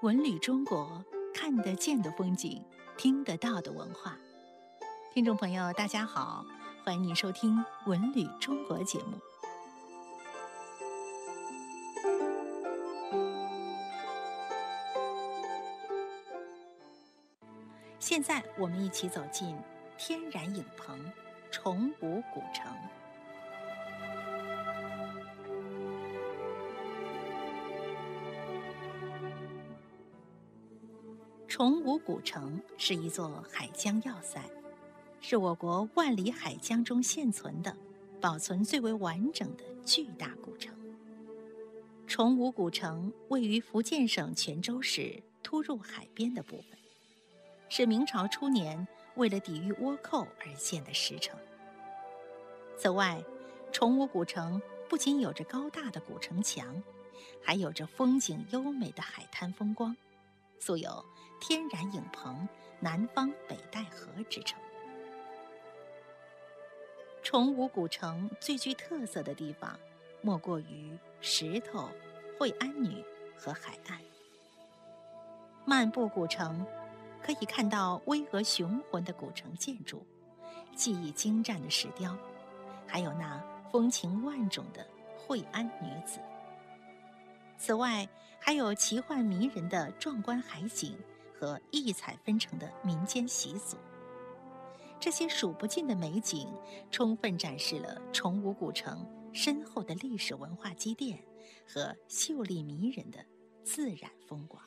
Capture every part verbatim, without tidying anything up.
文旅中国，看得见的风景，听得到的文化。听众朋友，大家好，欢迎您收听《文旅中国》节目。现在我们一起走进天然影棚崇武古城。崇武古城是一座海疆要塞，是我国万里海疆中现存的、保存最为完整的巨大古城。崇武古城位于福建省泉州市突入海边的部分，是明朝初年为了抵御倭寇而建的石城。此外，崇武古城不仅有着高大的古城墙，还有着风景优美的海滩风光，素有天然影棚南方北戴河之称。崇武古城最具特色的地方莫过于石头、惠安女和海岸。漫步古城，可以看到巍峨雄浑的古城建筑，技艺精湛的石雕，还有那风情万种的惠安女子。此外，还有奇幻迷人的壮观海景和异彩纷呈的民间习俗。这些数不尽的美景，充分展示了崇武古城深厚的历史文化积淀和秀丽迷人的自然风光。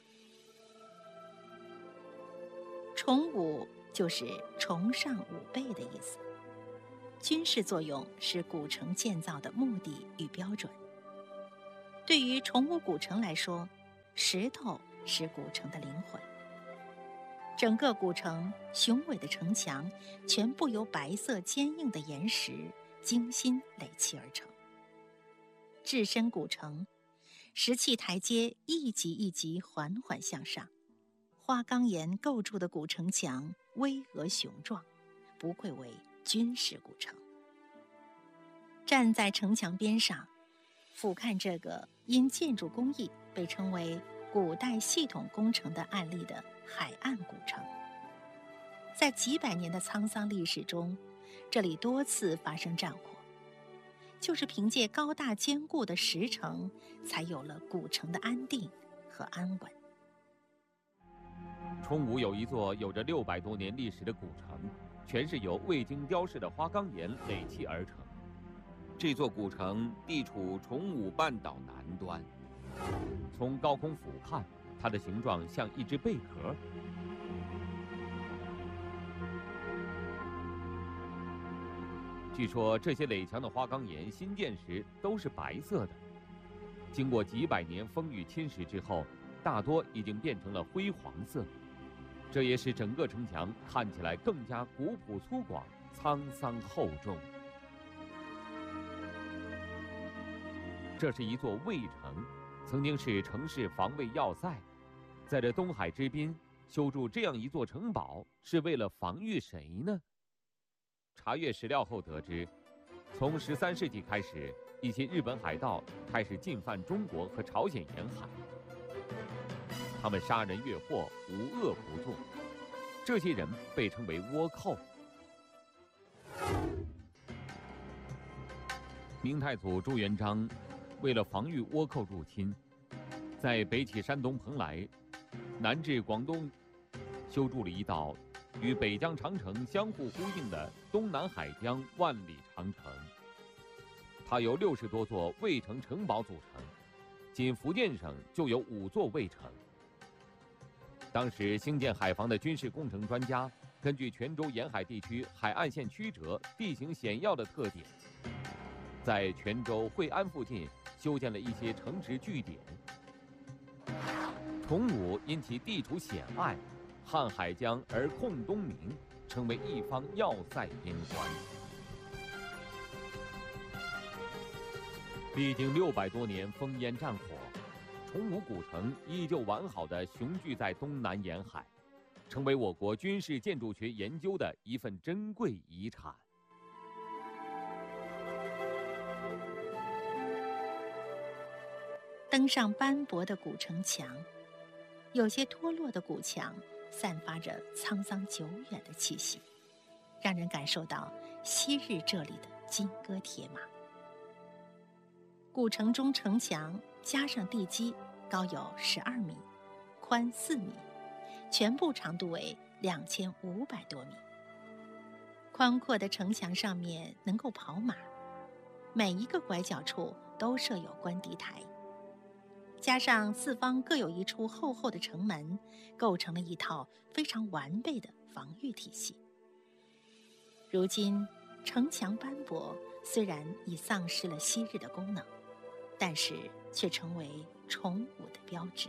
崇武就是崇尚武备的意思，军事作用是古城建造的目的与标准。对于崇武古城来说，石头是古城的灵魂。整个古城雄伟的城墙全部由白色坚硬的岩石精心垒砌而成。置身古城，石砌台阶一级一级缓缓向上，花岗岩构筑的古城墙巍峨雄壮，不愧为军事古城。站在城墙边上，俯瞰这个因建筑工艺被称为古代系统工程的案例的海岸古城，在几百年的沧桑历史中，这里多次发生战火，就是凭借高大坚固的石城，才有了古城的安定和安稳。 崇武有一座有着六百多年历史的古城，全是由未经雕饰的花岗岩垒砌而成。这座古城地处崇武半岛南端，从高空俯瞰，它的形状像一只贝壳。据说这些垒墙的花岗岩新建时都是白色的，经过几百年风雨侵蚀之后，大多已经变成了灰黄色。这也使整个城墙看起来更加古朴粗犷、沧桑厚重。这是一座卫城，曾经是城市防卫要塞。在这东海之滨修筑这样一座城堡，是为了防御谁呢？查阅史料后得知，从十三世纪开始，一些日本海盗开始进犯中国和朝鲜沿海。他们杀人越货，无恶不作，这些人被称为倭寇。明太祖朱元璋为了防御倭寇入侵，在北起山东蓬莱，南至广东，修筑了一道与北疆长城相互呼应的东南海疆万里长城。它由六十多座卫城城堡组成，仅福建省就有五座卫城。当时兴建海防的军事工程专家，根据泉州沿海地区海岸线曲折、地形险要的特点，在泉州、惠安附近修建了一些城池据点。崇武因其地处险隘，撼海疆而控东明，成为一方要塞边关。历经六百多年烽烟战火，崇武古城依旧完好地雄踞在东南沿海，成为我国军事建筑学研究的一份珍贵遗产。 登上斑驳的古城墙， 有些脱落的古墙散发着沧桑久远的气息，让人感受到昔日这里的金戈铁马。古城中城墙加上地基，高有十二米，宽四米，全部长度为两千五百多米。宽阔的城墙上面能够跑马，每一个拐角处都设有观敌台，加上四方各有一处厚厚的城门，构成了一套非常完备的防御体系。如今城墙斑驳，虽然已丧失了昔日的功能，但是却成为崇武的标志。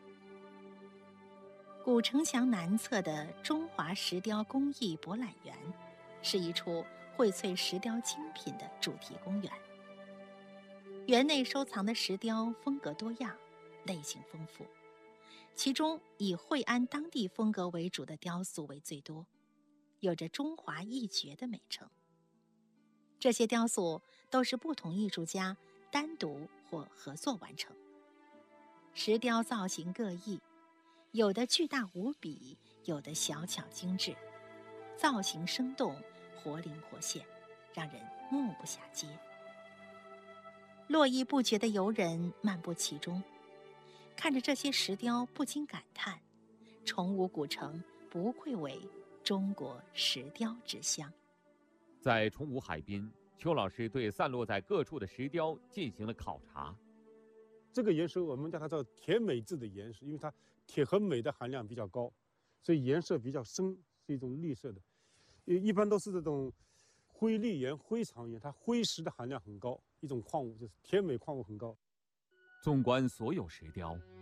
古城墙南侧的中华石雕工艺博览园，是一处荟萃石雕精品的主题公园。园内收藏的石雕风格多样，类型丰富，其中以惠安当地风格为主的雕塑为最多，有着中华一绝的美称。这些雕塑都是不同艺术家单独或合作完成，石雕造型各异，有的巨大无比，有的小巧精致，造型生动，活灵活现，让人目不暇接。络绎不绝的游人漫步其中，看着这些石雕，不禁感叹：崇武古城不愧为中国石雕之乡。 在崇武海滨，邱老师对散落在各处的石雕进行了考察。 这个岩石我们叫它叫铁镁质的岩石，因为它铁和镁的含量比较高，所以颜色比较深，是一种绿色的。一般都是这种灰砾岩、灰长岩，它灰石的含量很高，一种矿物就是铁镁矿物很高。 纵观所有石雕，